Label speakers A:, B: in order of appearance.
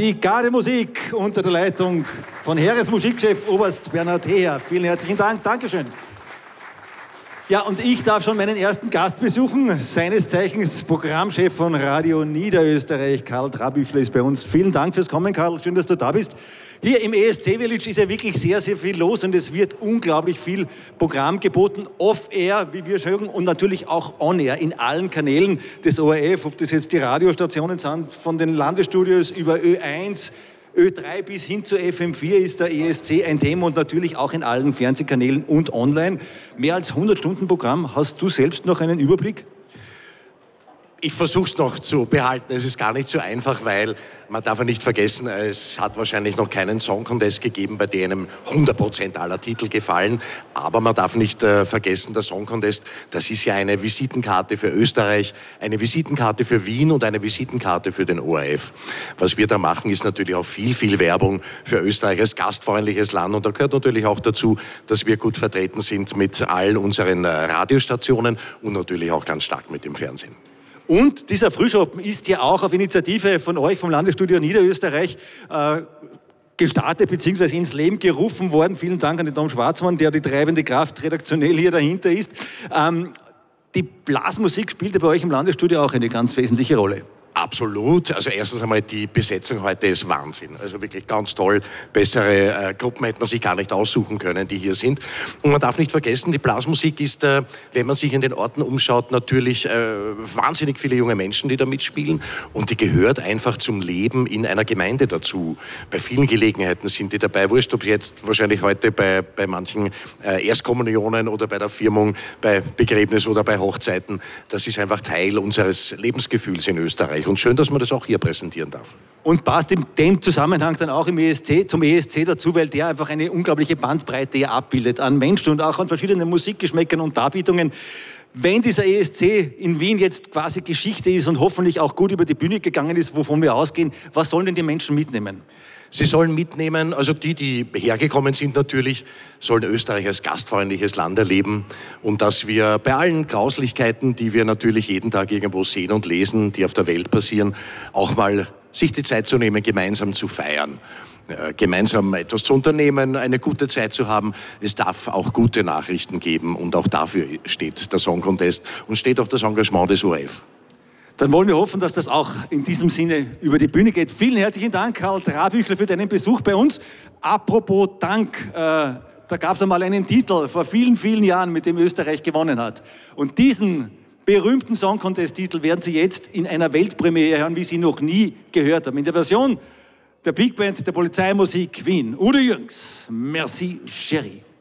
A: die Gardemusik unter der Leitung von Heeresmusikchef Oberst Bernhard Heer. Vielen herzlichen Dank. Dankeschön. Ja, und ich darf schon meinen ersten Gast besuchen, seines Zeichens Programmchef von Radio Niederösterreich, Karl Trabüchler ist bei uns. Vielen Dank fürs Kommen, Karl. Schön, dass du da bist. Hier im ESC Village ist ja wirklich sehr, sehr viel los und es wird unglaublich viel Programm geboten, off-air, wie wir sagen, und natürlich auch on-air in allen Kanälen des ORF, ob das jetzt die Radiostationen sind, von den Landesstudios über Ö1, Ö3 bis hin zu FM4 ist der ESC ein Thema und natürlich auch in allen Fernsehkanälen und online. Mehr als 100 Stunden Programm. Hast du selbst noch einen Überblick?
B: Ich versuche es noch zu behalten. Es ist gar nicht so einfach, weil man darf ja nicht vergessen, es hat wahrscheinlich noch keinen Song Contest gegeben, bei dem 100% aller Titel gefallen. Aber man darf nicht vergessen, der Song Contest, das ist ja eine Visitenkarte für Österreich, eine Visitenkarte für Wien und eine Visitenkarte für den ORF. Was wir da machen, ist natürlich auch viel, viel Werbung für Österreich als gastfreundliches Land. Und da gehört natürlich auch dazu, dass wir gut vertreten sind mit allen unseren Radiostationen und natürlich auch ganz stark mit dem Fernsehen.
A: Und dieser Frühschoppen ist ja auch auf Initiative von euch, vom Landesstudio Niederösterreich, gestartet bzw. ins Leben gerufen worden. Vielen Dank an den Tom Schwarzmann, der die treibende Kraft redaktionell hier dahinter ist. Die Blasmusik spielte bei euch im Landesstudio auch eine ganz wesentliche Rolle.
B: Absolut. Also erstens einmal die Besetzung heute ist Wahnsinn. Also wirklich ganz toll. Bessere Gruppen hätte man sich gar nicht aussuchen können, die hier sind. Und man darf nicht vergessen, die Blasmusik ist, wenn man sich in den Orten umschaut, natürlich wahnsinnig viele junge Menschen, die da mitspielen. Und die gehört einfach zum Leben in einer Gemeinde dazu. Bei vielen Gelegenheiten sind die dabei. Wurscht, ob jetzt wahrscheinlich heute bei manchen Erstkommunionen oder bei der Firmung, bei Begräbnis oder bei Hochzeiten. Das ist einfach Teil unseres Lebensgefühls in Österreich. Und schön, dass man das auch hier präsentieren darf.
A: Und passt in dem Zusammenhang dann auch zum ESC dazu, weil der einfach eine unglaubliche Bandbreite abbildet an Menschen und auch an verschiedenen Musikgeschmäckern und Darbietungen. Wenn dieser ESC in Wien jetzt quasi Geschichte ist und hoffentlich auch gut über die Bühne gegangen ist, wovon wir ausgehen, was sollen denn die Menschen mitnehmen?
B: Sie sollen mitnehmen, also die hergekommen sind natürlich, sollen Österreich als gastfreundliches Land erleben und dass wir bei allen Grauslichkeiten, die wir natürlich jeden Tag irgendwo sehen und lesen, die auf der Welt passieren, auch mal sich die Zeit zu nehmen, gemeinsam zu feiern. Gemeinsam etwas zu unternehmen, eine gute Zeit zu haben. Es darf auch gute Nachrichten geben und auch dafür steht der Song Contest und steht auch das Engagement des ORF.
A: Dann wollen wir hoffen, dass das auch in diesem Sinne über die Bühne geht. Vielen herzlichen Dank, Karl Trabüchler, für deinen Besuch bei uns. Apropos Dank, da gab es einmal einen Titel vor vielen, vielen Jahren, mit dem Österreich gewonnen hat. Und diesen berühmten Song Contest-Titel werden Sie jetzt in einer Weltpremiere hören, wie Sie noch nie gehört haben. In der Version der Big Band der Polizeimusik Wien. Udo Jürgens, Merci, Chérie.